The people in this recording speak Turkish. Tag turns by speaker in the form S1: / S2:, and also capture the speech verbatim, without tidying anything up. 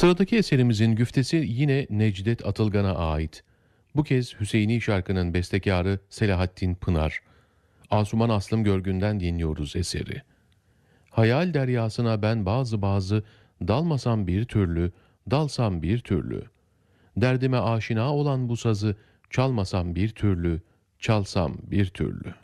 S1: Sıradaki eserimizin güftesi yine Necdet Atılgan'a ait. Bu kez Hüseyini şarkının bestekarı Selahattin Pınar. Asuman Aslım Görgün'den dinliyoruz eseri. Hayal deryasına ben bazı bazı, dalmasam bir türlü, dalsam bir türlü. Derdime aşina olan bu sazı, çalmasam bir türlü, çalsam bir türlü.